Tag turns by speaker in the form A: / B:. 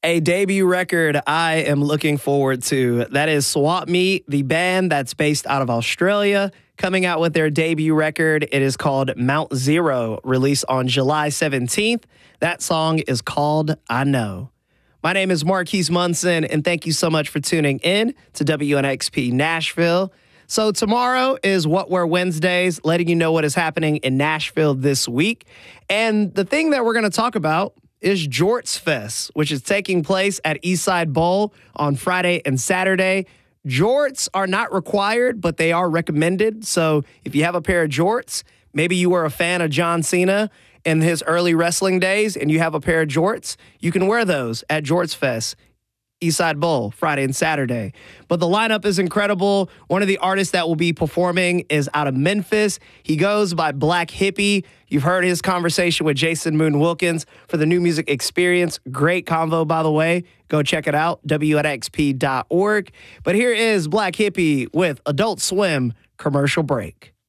A: A debut record I am looking forward to. That is Swap Meet, the band that's based out of Australia, coming out with their debut record. It is called Mount Zero, released on July 17th. That song is called I Know. My name is Marquise Munson, and thank you so much for tuning in to WNXP Nashville. So tomorrow is What We're Wednesdays, letting you know what is happening in Nashville this week. And the thing that we're going to talk about is Jorts Fest, which is taking place at Eastside Bowl on Friday and Saturday. Jorts are not required, but they are recommended. So if you have a pair of jorts, maybe you were a fan of John Cena in his early wrestling days and you have a pair of jorts, you can wear those at Jorts Fest. Eastside Bowl, Friday and Saturday. But the lineup is incredible. One of the artists that will be performing is out of Memphis. He goes by Black Hippie. You've heard his conversation with Jason Moon Wilkins for the New Music Experience. Great convo, by the way. Go check it out, WNXP.org. But here is Black Hippie with Adult Swim Commercial Break.